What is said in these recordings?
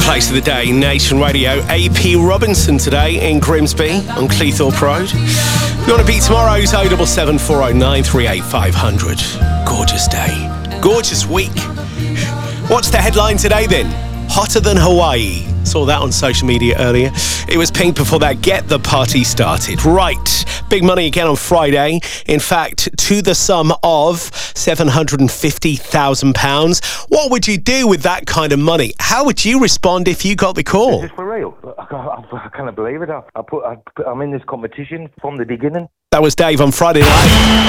Place of the day, Nation Radio. AP Robinson today in Grimsby on Cleethorpes Road. If you want to beat tomorrow's 077 409 38500. Gorgeous day. Gorgeous week. What's the headline today then? Hotter than Hawaii. Saw that on social media earlier. It was Pink before that. Get the party started. Right. Big money again on Friday. In fact, to the sum of £750,000. What would you do with that kind of money? How would you respond if you got the call? Is this for real? I can't believe it. I'm in this competition from the beginning. That was Dave on Friday night.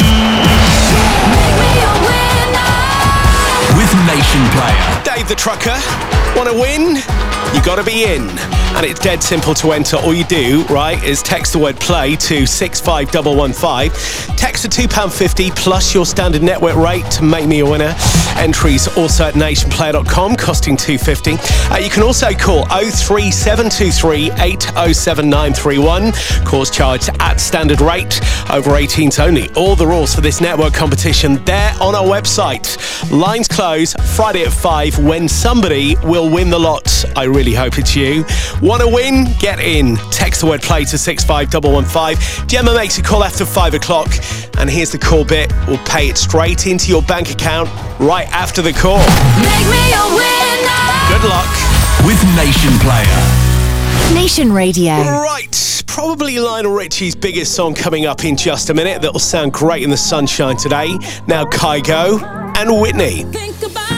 With Nation Player. Dave the Trucker. Want to win? You got to be in. And it's dead simple to enter. All you do, right, is text the word play to 65115. Text to £2.50 plus your standard network rate to make me a winner. Entries also at nationplayer.com, costing £2.50. You can also call 03723 807931. Calls charged at standard rate. Over 18s only. All the rules for this network competition there on our website. Lines close Friday at 5 when somebody will win the lot. I really hope it's you. Want to win? Get in. Text the word play to 65115. Gemma makes a call after 5 o'clock. And here's the call bit. We'll pay it straight into your bank account right after the call. Make me a winner. Good luck. With Nation Player. Nation Radio. Right, probably Lionel Richie's biggest song coming up in just a minute. That'll sound great in the sunshine today. Now Kygo and Whitney. Think about